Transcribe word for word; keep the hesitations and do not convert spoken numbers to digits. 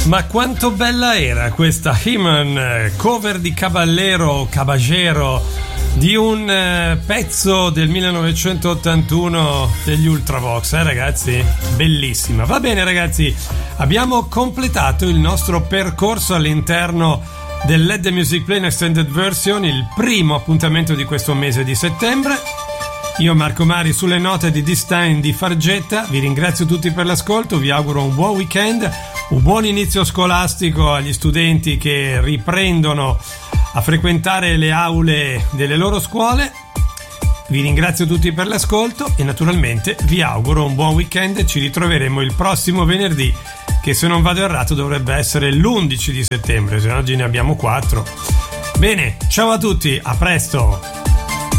Ma quanto bella era questa He-Man, cover di Caballero o Caballero di un eh, pezzo del millenovecentottantuno degli Ultravox, eh ragazzi? Bellissima. Va bene ragazzi, abbiamo completato il nostro percorso all'interno del Let the Music Play in Extended Version, il primo appuntamento di questo mese di settembre. Io Marco Mari sulle note di D-Stein di Fargetta, vi ringrazio tutti per l'ascolto, vi auguro un buon weekend, un buon inizio scolastico agli studenti che riprendono a frequentare le aule delle loro scuole. Vi ringrazio tutti per l'ascolto e naturalmente vi auguro un buon weekend. Ci ritroveremo il prossimo venerdì, che se non vado errato dovrebbe essere l'undici di settembre, se oggi ne abbiamo quattro. Bene, ciao a tutti, a presto!